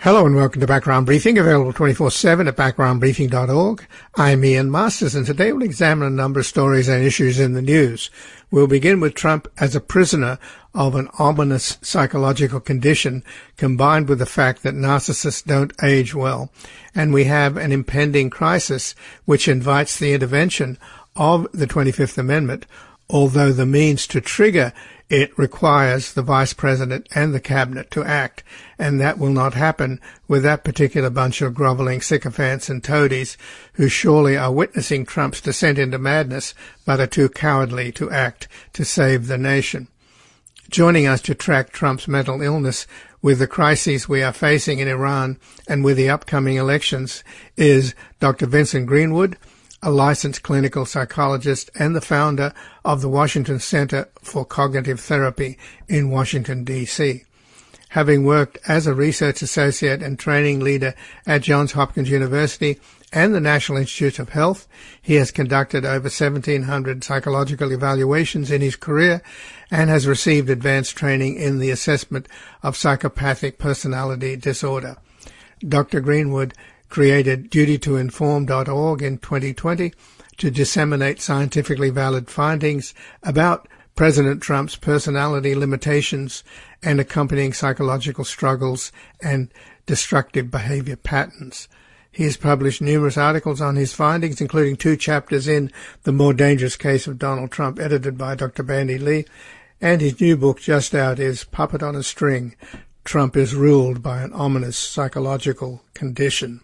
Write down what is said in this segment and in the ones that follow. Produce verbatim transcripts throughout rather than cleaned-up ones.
Hello and welcome to Background Briefing, available twenty-four seven at background briefing dot org. I'm Ian Masters, and today we'll examine a number of stories and issues in the news. We'll begin with Trump as a prisoner of an ominous psychological condition combined with the fact that narcissists don't age well. And we have an impending crisis which invites the intervention of the twenty-fifth Amendment, although the means to trigger it requires the Vice President and the Cabinet to act, and that will not happen with that particular bunch of groveling sycophants and toadies who surely are witnessing Trump's descent into madness but are too cowardly to act to save the nation. Joining us to track Trump's mental illness with the crises we are facing in Iran and with the upcoming elections is Doctor Vincent Greenwood, a licensed clinical psychologist and the founder of the Washington Center for Cognitive Therapy in Washington, D C Having worked as a research associate and training leader at Johns Hopkins University and the National Institutes of Health, he has conducted over seventeen hundred psychological evaluations in his career and has received advanced training in the assessment of psychopathic personality disorder. Doctor Greenwood created duty to inform dot org in twenty twenty to disseminate scientifically valid findings about President Trump's personality limitations and accompanying psychological struggles and destructive behavior patterns. He has published numerous articles on his findings, including two chapters in The More Dangerous Case of Donald Trump, edited by Doctor Bandy Lee, and his new book just out is Puppet on a String, Trump is Ruled by an Ominous Psychological Condition.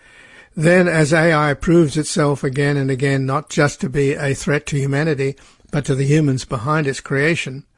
Then, as A I proves itself again and again not just to be a threat to humanity, but to the humans behind its creation,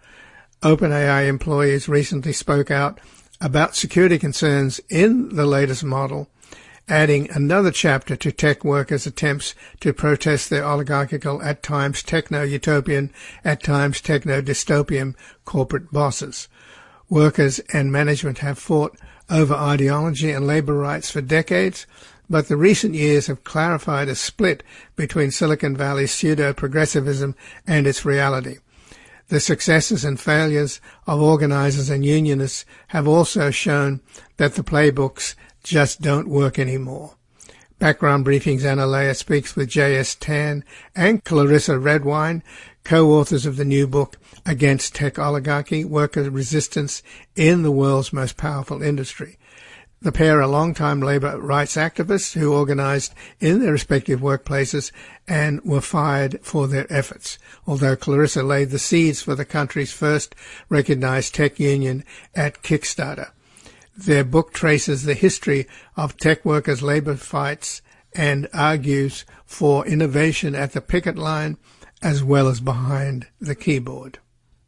OpenAI employees recently spoke out about security concerns in the latest model, adding another chapter to tech workers' attempts to protest their oligarchical, at times techno-utopian, at times techno-dystopian corporate bosses. Workers and management have fought over ideology and labor rights for decades, but the recent years have clarified a split between Silicon Valley's pseudo-progressivism and its reality. The successes and failures of organizers and unionists have also shown that the playbooks just don't work anymore. Background Briefing's Anna Leah speaks with J S Tan and Clarissa Redwine, co-authors of the new book Against Tech Oligarchy, Worker Resistance in the World's Most Powerful Industry. The pair are longtime labor rights activists who organized in their respective workplaces and were fired for their efforts, although Clarissa laid the seeds for the country's first recognized tech union at Kickstarter. Their book traces the history of tech workers' labor fights and argues for innovation at the picket line as well as behind the keyboard.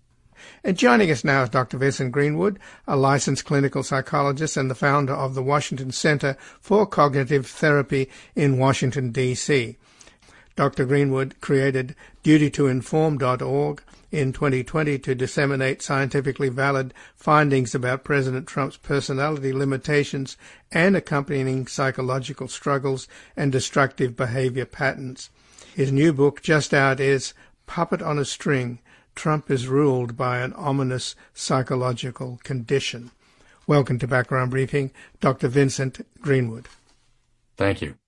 And joining us now is Doctor Vincent Greenwood, a licensed clinical psychologist and the founder of the Washington Center for Cognitive Therapy in Washington, D C Doctor Greenwood created duty to inform dot org in twenty twenty to disseminate scientifically valid findings about President Trump's personality limitations and accompanying psychological struggles and destructive behavior patterns. His new book, just out, is Puppet on a String, Trump is Ruled by an Ominous Psychological Condition. Welcome to Background Briefing, Doctor Vincent Greenwood. Thank you.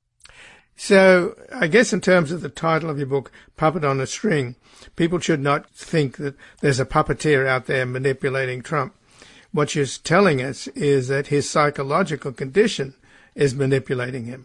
So, I guess in terms of the title of your book, Puppet on a String, people should not think that there's a puppeteer out there manipulating Trump. What you're telling us is that his psychological condition is manipulating him.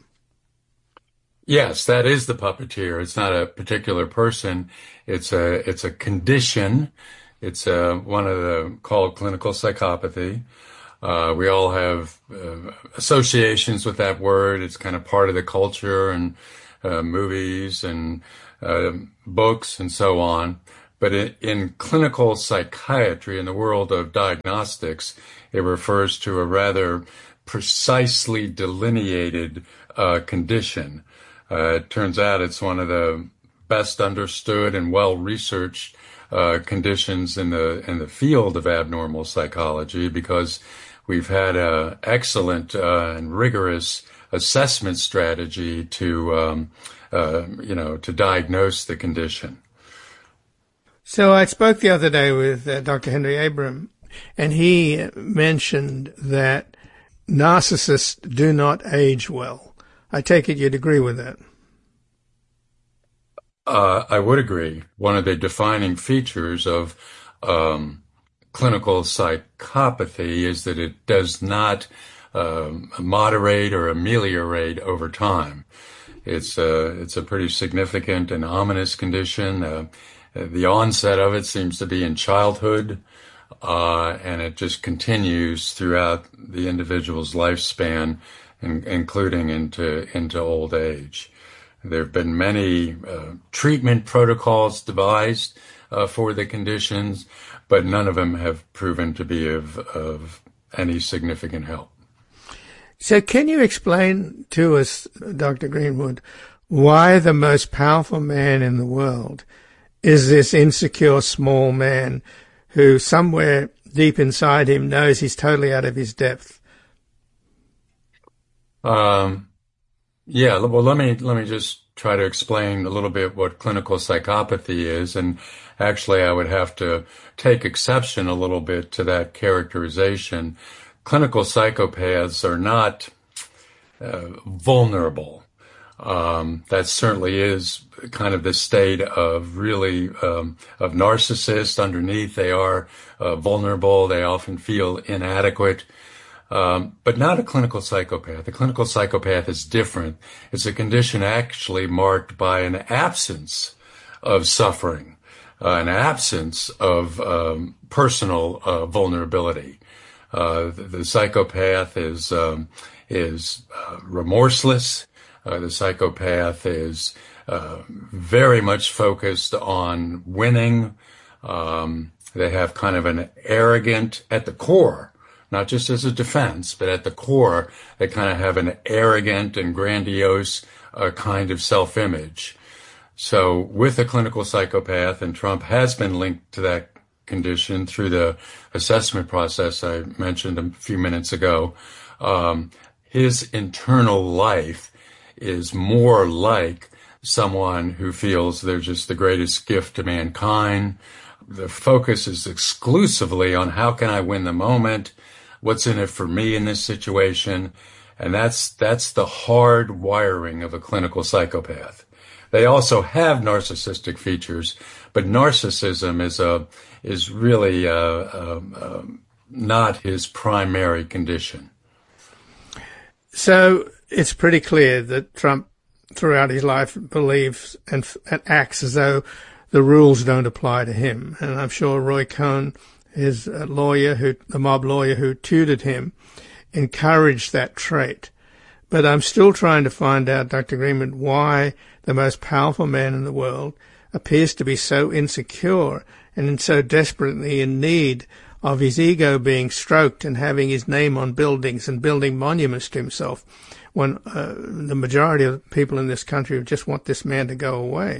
Yes, that is the puppeteer. It's not a particular person. It's a it's a condition. It's a, one of the called clinical psychopathy. Uh, we all have uh, associations with that word. It's kind of part of the culture and uh, movies and uh, books and so on. But in, in clinical psychiatry, in the world of diagnostics, it refers to a rather precisely delineated uh, condition. Uh, it turns out it's one of the best understood and well-researched uh, conditions in the in the field of abnormal psychology, because we've had an excellent uh, and rigorous assessment strategy to um, uh, you know to diagnose the condition. So I spoke the other day with uh, Doctor Henry Abram, and he mentioned that narcissists do not age well. I take it you'd agree with that. Uh, I would agree. One of the defining features of um, clinical psychopathy is that it does not um, moderate or ameliorate over time. It's a, it's a pretty significant and ominous condition. Uh, the onset of it seems to be in childhood, uh, and it just continues throughout the individual's lifespan, in, including into into old age. There have been many uh, treatment protocols devised uh, for the conditions, but none of them have proven to be of, of any significant help. So can you explain to us, Doctor Greenwood, why the most powerful man in the world is this insecure small man who somewhere deep inside him knows he's totally out of his depth? Um. Yeah, well, let me let me just try to explain a little bit what clinical psychopathy is, and actually I would have to take exception a little bit to that characterization. Clinical psychopaths are not uh, vulnerable. Um, that certainly is kind of the state of really um, of narcissists. Underneath, they are uh, vulnerable. They often feel inadequate. Um, but not a clinical psychopath. A clinical psychopath is different. It's a condition actually marked by an absence of suffering, uh, an absence of um, personal uh, vulnerability. Uh, the, the psychopath is um, is uh, remorseless. Uh, the psychopath is uh, very much focused on winning. Um, they have kind of an arrogant at the core. Not just as a defense, but at the core, they kind of have an arrogant and grandiose uh, kind of self-image. So with a clinical psychopath, and Trump has been linked to that condition through the assessment process I mentioned a few minutes ago, um, his internal life is more like someone who feels they're just the greatest gift to mankind. The focus is exclusively on how can I win the moment, what's in it for me in this situation, and that's that's the hard wiring of a clinical psychopath. They also have narcissistic features, but narcissism is a is really uh, uh, uh, not his primary condition. So it's pretty clear that Trump, throughout his life, believes and, and acts as though the rules don't apply to him. And I'm sure Roy Cohn, his lawyer, who the mob lawyer who tutored him, encouraged that trait. But I'm still trying to find out, Doctor Greenwood, why the most powerful man in the world appears to be so insecure and so desperately in need of his ego being stroked and having his name on buildings and building monuments to himself, when uh, the majority of people in this country just want this man to go away.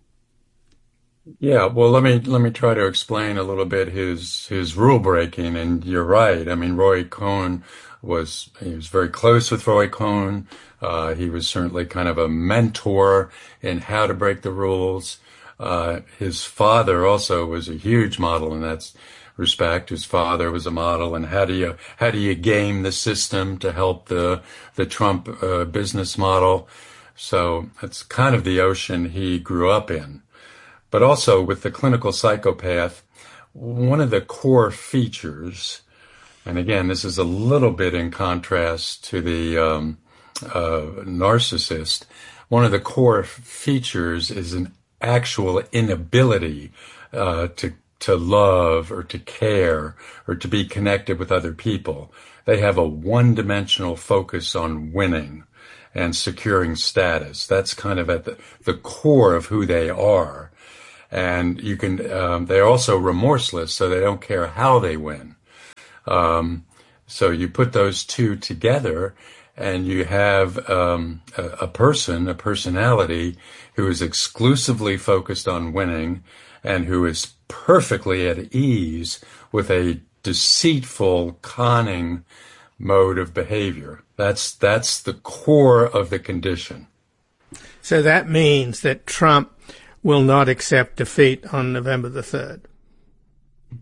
Yeah, well, let me let me try to explain a little bit his his rule breaking. And you're right. I mean, Roy Cohn was he was very close with Roy Cohn. Uh, he was certainly kind of a mentor in how to break the rules. Uh, his father also was a huge model in that respect. His father was a model, and how do you how do you game the system to help the the Trump uh, business model? So it's kind of the ocean he grew up in. But also with the clinical psychopath, one of the core features, and again, this is a little bit in contrast to the um, uh, narcissist, one of the core features is an actual inability uh, to to love or to care or to be connected with other people. They have a one-dimensional focus on winning and securing status. That's kind of at the, the core of who they are. And you can, um, they're also remorseless, so they don't care how they win. Um, so you put those two together and you have, um, a, a person, a personality who is exclusively focused on winning and who is perfectly at ease with a deceitful, conning mode of behavior. That's, that's the core of the condition. So that means that Trump will not accept defeat on November the third.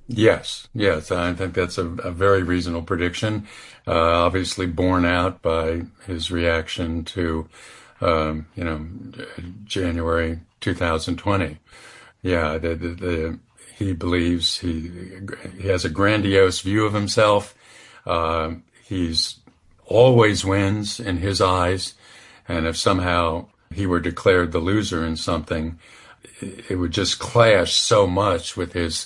Yes, yes, I think that's a, a very reasonable prediction. Uh, obviously, borne out by his reaction to, um, you know, January two thousand twenty. Yeah, the, the, the he believes he he has a grandiose view of himself. Uh, he's always wins in his eyes, and if somehow he were declared the loser in something, it would just clash so much with his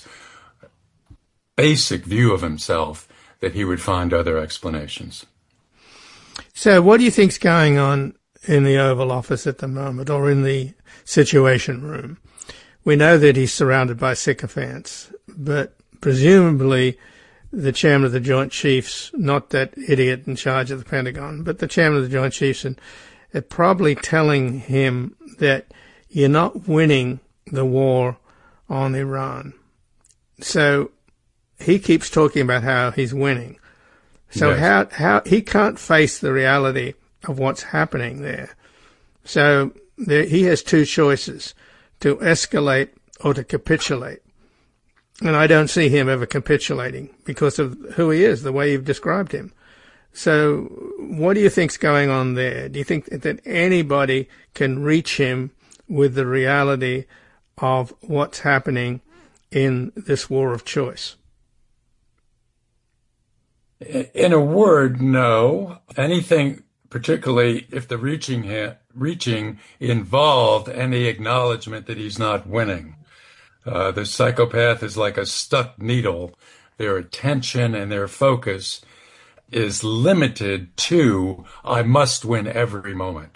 basic view of himself that he would find other explanations. So what do you think's going on in the Oval Office at the moment, or in the Situation Room? We know that he's surrounded by sycophants, but presumably the chairman of the Joint Chiefs, not that idiot in charge of the Pentagon, but the chairman of the Joint Chiefs, and are probably telling him that you're not winning the war on Iran. So he keeps talking about how he's winning. So yes. how how he can't face the reality of what's happening there. So there, he has two choices: to escalate or to capitulate. And I don't see him ever capitulating because of who he is, the way you've described him. So what do you think's going on there? Do you think that anybody can reach him with the reality of what's happening in this war of choice? In a word, no. Anything, particularly if the reaching reaching involved any acknowledgement that he's not winning. Uh, the psychopath is like a stuck needle. Their attention and their focus is limited to, I must win every moment.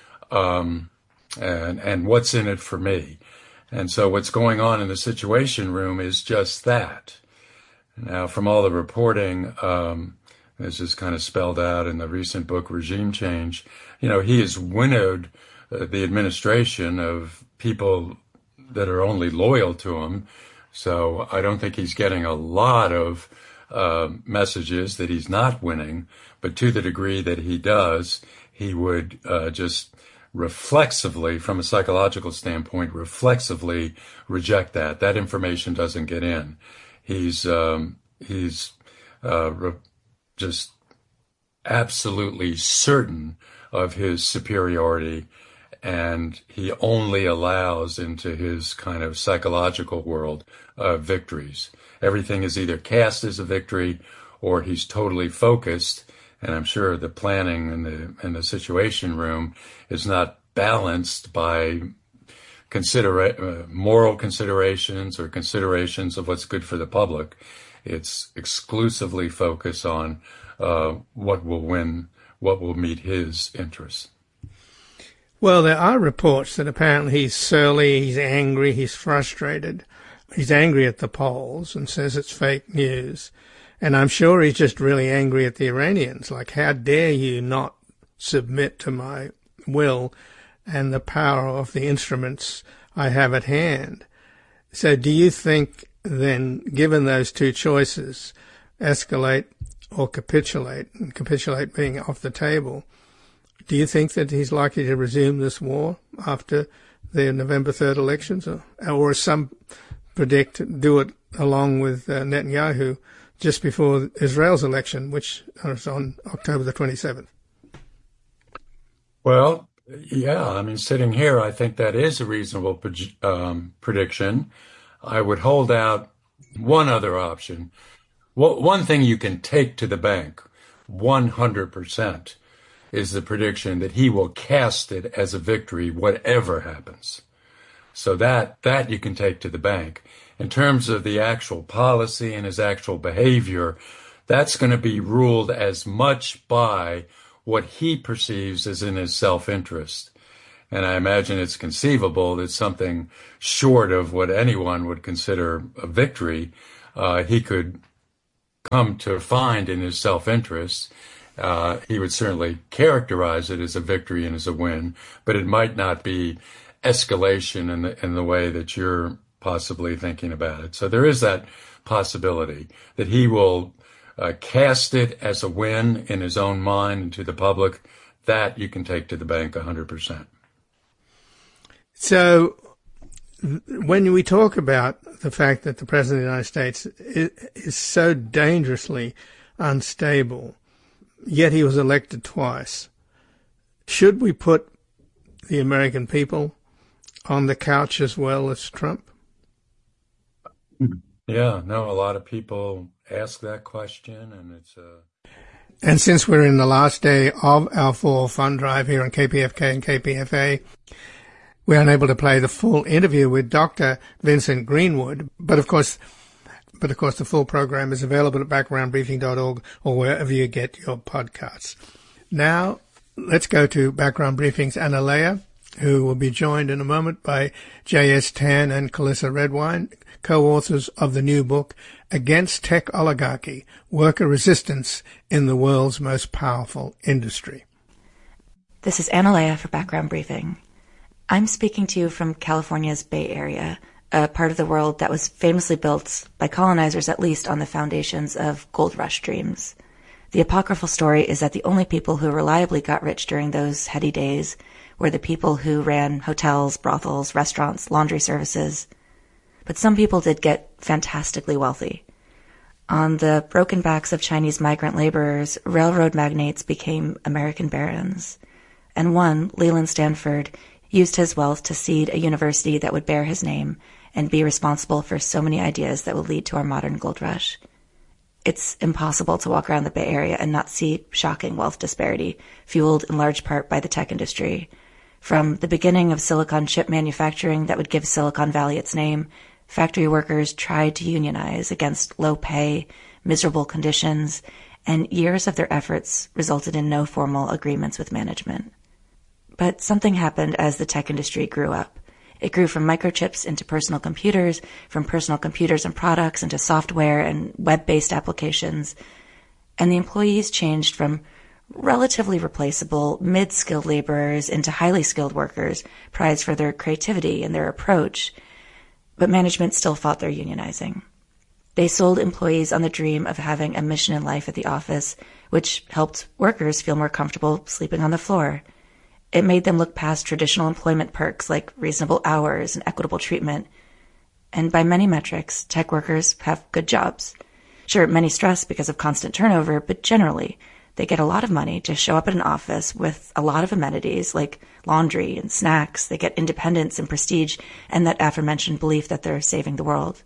Um, and, and what's in it for me? And so what's going on in the Situation Room is just that. Now, from all the reporting, um, this is kind of spelled out in the recent book, Regime Change, you know, he has winnowed uh, the administration of people that are only loyal to him. So I don't think he's getting a lot of uh, messages that he's not winning, but to the degree that he does, he would uh, just reflexively, from a psychological standpoint, reflexively reject that. That information doesn't get in. He's um, he's uh, re- just absolutely certain of his superiority, and he only allows into his kind of psychological world uh, victories. Everything is either cast as a victory, or he's totally focused. And I'm sure the planning in the in the Situation Room is not balanced by Considera- uh, moral considerations or considerations of what's good for the public. It's exclusively focused on uh, what will win, what will meet his interests. Well, there are reports that apparently he's surly, he's angry, he's frustrated. He's angry at the polls and says it's fake news. And I'm sure he's just really angry at the Iranians. Like, how dare you not submit to my will and the power of the instruments I have at hand? So do you think then, given those two choices, escalate or capitulate, and capitulate being off the table, do you think that he's likely to resume this war after the November third elections? Or, or as some predict, do it along with uh, Netanyahu just before Israel's election, which is on October the twenty-seventh? Well, yeah, I mean, sitting here, I think that is a reasonable um, prediction. I would hold out one other option. Well, one thing you can take to the bank, one hundred percent, is the prediction that he will cast it as a victory, whatever happens. So that, that you can take to the bank. In terms of the actual policy and his actual behavior, that's going to be ruled as much by what he perceives as in his self-interest. And I imagine it's conceivable that something short of what anyone would consider a victory, uh, he could come to find in his self-interest. Uh, he would certainly characterize it as a victory and as a win, but it might not be escalation in the, in the way that you're possibly thinking about it. So there is that possibility that he will uh, cast it as a win in his own mind and to the public. That you can take to the bank one hundred percent. So when we talk about the fact that the President of the United States is, is so dangerously unstable, yet he was elected twice, should we put the American people on the couch as well as Trump? Yeah, no, a lot of people ask that question, and it's a... Uh... And since we're in the last day of our fall fund drive here on K P F K and K P F A, we're unable to play the full interview with Doctor Vincent Greenwood, but of course, but of course the full program is available at background briefing dot org or wherever you get your podcasts. Now, let's go to Background Briefing's Anna Leah, who will be joined in a moment by J S Tan and Calissa Redwine, co-authors of the new book, Against Tech Oligarchy, Worker Resistance in the World's Most Powerful Industry. This is Anna Leah for Background Briefing. I'm speaking to you from California's Bay Area, a part of the world that was famously built by colonizers, at least on the foundations of gold rush dreams. The apocryphal story is that the only people who reliably got rich during those heady days were the people who ran hotels, brothels, restaurants, laundry services. But some people did get fantastically wealthy. On the broken backs of Chinese migrant laborers, railroad magnates became American barons. And one, Leland Stanford, used his wealth to seed a university that would bear his name and be responsible for so many ideas that would lead to our modern gold rush. It's impossible to walk around the Bay Area and not see shocking wealth disparity, fueled in large part by the tech industry. From the beginning of silicon chip manufacturing that would give Silicon Valley its name, factory workers tried to unionize against low pay, miserable conditions, and years of their efforts resulted in no formal agreements with management. But something happened as the tech industry grew up. It grew from microchips into personal computers, from personal computers and products into software and web-based applications. And the employees changed from relatively replaceable mid-skilled laborers into highly skilled workers, prized for their creativity and their approach. But management still fought their unionizing. They sold employees on the dream of having a mission in life at the office, which helped workers feel more comfortable sleeping on the floor. It made them look past traditional employment perks like reasonable hours and equitable treatment. And by many metrics, tech workers have good jobs. Sure, many stress because of constant turnover, but generally, they get a lot of money to show up at an office with a lot of amenities like laundry and snacks. They get independence and prestige and that aforementioned belief that they're saving the world.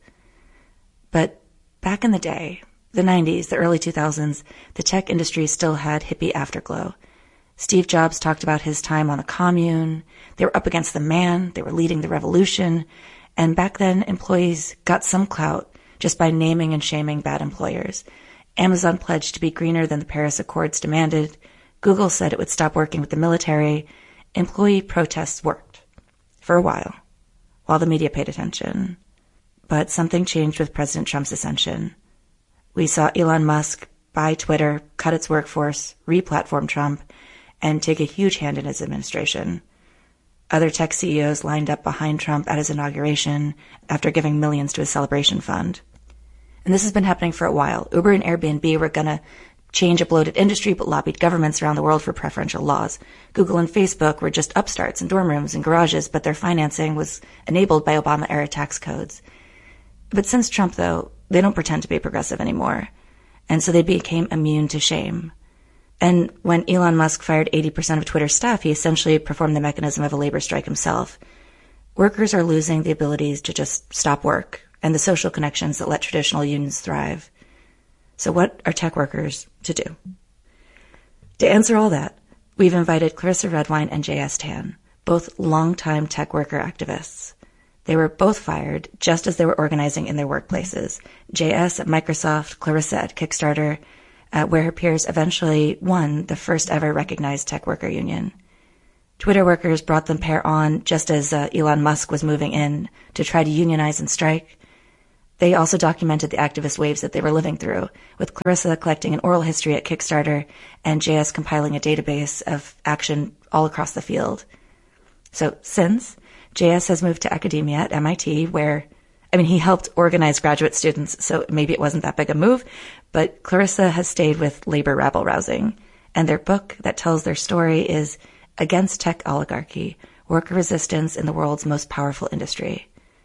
But back in the day, the nineties, the early two thousands, the tech industry still had hippie afterglow. Steve Jobs talked about his time on a commune. They were up against the man. They were leading the revolution. And back then, employees got some clout just by naming and shaming bad employers. Amazon pledged to be greener than the Paris Accords demanded. Google said it would stop working with the military. Employee protests worked. For a while. While the media paid attention. But something changed with President Trump's ascension. We saw Elon Musk buy Twitter, cut its workforce, re-platform Trump, and take a huge hand in his administration. Other tech C E Os lined up behind Trump at his inauguration after giving millions to his celebration fund. And this has been happening for a while. Uber and Airbnb were going to change a bloated industry but lobbied governments around the world for preferential laws. Google and Facebook were just upstarts in dorm rooms and garages, but their financing was enabled by Obama-era tax codes. But since Trump, though, they don't pretend to be progressive anymore. And so they became immune to shame. And when Elon Musk fired eighty percent of Twitter's staff, he essentially performed the mechanism of a labor strike himself. Workers are losing the abilities to just stop work and the social connections that let traditional unions thrive. So what are tech workers to do? To answer all that, we've invited Calissa Redwine and J S Tan, both longtime tech worker activists. They were both fired just as they were organizing in their workplaces. J S at Microsoft, Calissa at Kickstarter, Uh, where her peers eventually won the first ever recognized tech worker union. Twitter workers brought the pair on just as uh, Elon Musk was moving in to try to unionize and strike. They also documented the activist waves that they were living through, with Calissa collecting an oral history at Kickstarter and J S compiling a database of action all across the field. So since, J S has moved to academia at M I T, where I mean, he helped organize graduate students, so maybe it wasn't that big a move, but Calissa has stayed with labor rabble-rousing, and their book that tells their story is Against Tech Oligarchy, Worker Resistance in the World's Most Powerful Industry.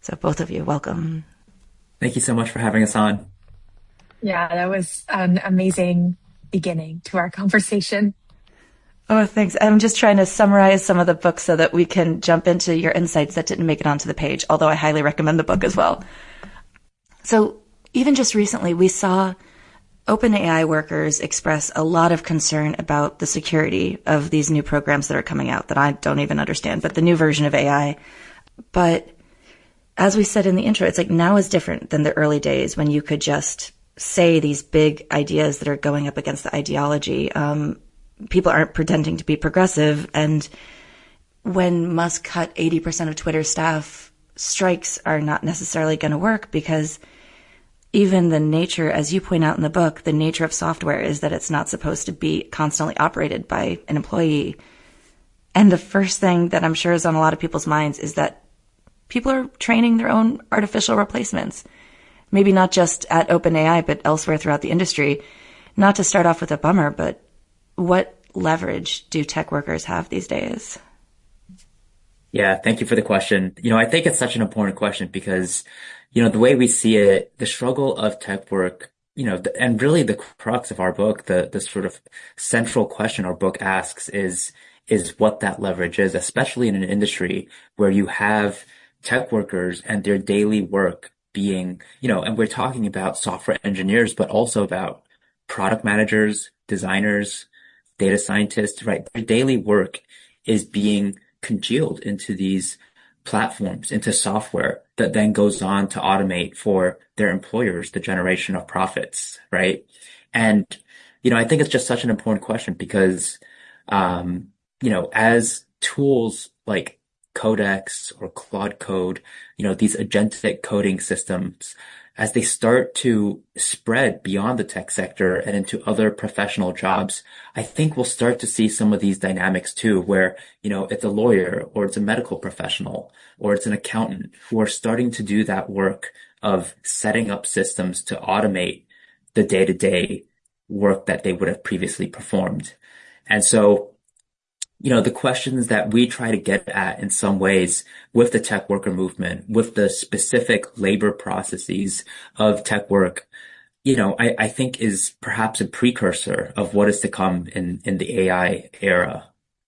So both of you, welcome. Thank you so much for having us on. Yeah, that was an amazing beginning to our conversation. Oh, thanks. I'm just trying to summarize some of the books so that we can jump into your insights that didn't make it onto the page, although I highly recommend the book as well. So even just recently, we saw OpenAI workers express a lot of concern about the security of these new programs that are coming out that I don't even understand, but the new version of A I. But as we said in the intro, it's like now is different than the early days when you could just say these big ideas that are going up against the ideology. Um, people aren't pretending to be progressive. And when Musk cut eighty percent of Twitter's staff, strikes are not necessarily going to work because even the nature, as you point out in the book, the nature of software is that it's not supposed to be constantly operated by an employee. And the first thing that I'm sure is on a lot of people's minds is that people are training their own artificial replacements. Maybe not just at OpenAI, but elsewhere throughout the industry. Not to start off with a bummer, but what leverage do tech workers have these days? Yeah, thank you for the question. You know, I think it's such an important question because, you know, the way we see it, the struggle of tech work, you know, the, and really the crux of our book, the the sort of central question our book asks is, is what that leverage is, especially in an industry where you have tech workers and their daily work being, you know, and we're talking about software engineers, but also about product managers, designers, data scientists, right? Their daily work is being congealed into these platforms, into software that then goes on to automate for their employers the generation of profits, right? And, you know, I think it's just such an important question because, um, you know, as tools like Codex or Claude Code, you know, these agentic coding systems, as they start to spread beyond the tech sector and into other professional jobs, I think we'll start to see some of these dynamics too, where, you know, it's a lawyer or it's a medical professional or it's an accountant who are starting to do that work of setting up systems to automate the day-to-day work that they would have previously performed. And so, you know, the questions that we try to get at in some ways with the tech worker movement, with the specific labor processes of tech work, you know, I, I think is perhaps a precursor of what is to come in, in the A I era.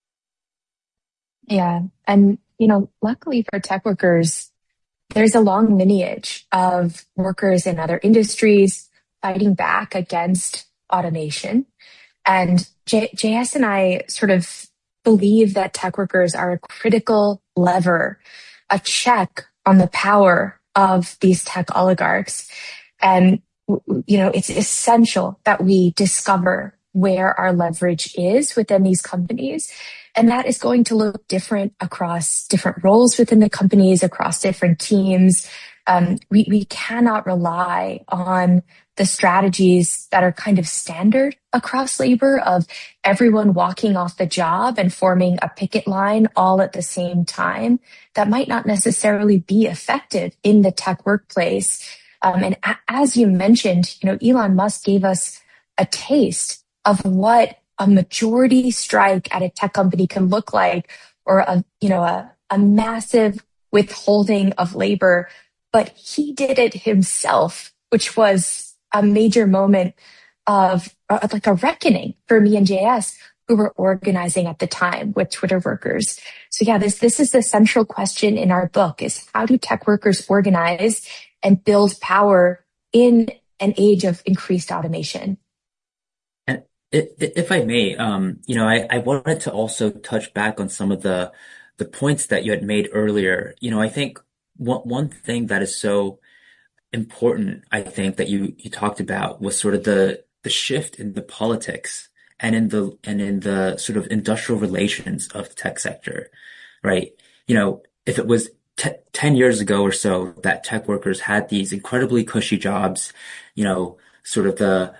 Yeah. And, you know, luckily for tech workers, there's a long lineage of workers in other industries fighting back against automation. And J- JS and I sort of believe that tech workers are a critical lever, a check on the power of these tech oligarchs. And, you know, it's essential that we discover where our leverage is within these companies. And that is going to look different across different roles within the companies, across different teams. Um, we, we cannot rely on the strategies that are kind of standard across labor of everyone walking off the job and forming a picket line all at the same time. That might not necessarily be effective in the tech workplace. Um, and a- as you mentioned, you know, Elon Musk gave us a taste of what a majority strike at a tech company can look like, or a, you know, a, a massive withholding of labor. But he did it himself, which was a major moment of uh, like a reckoning for me and J S, who were organizing at the time with Twitter workers. So yeah, this, this is the central question in our book is how do tech workers organize and build power in an age of increased automation? And if I may, um, you know, I, I wanted to also touch back on some of the, the points that you had made earlier. You know, I think one, one thing that is so important, I think, that you, you talked about was sort of the, the shift in the politics and in the, and in the sort of industrial relations of the tech sector, right? You know, if it was t- ten years ago or so that tech workers had these incredibly cushy jobs, you know, sort of the,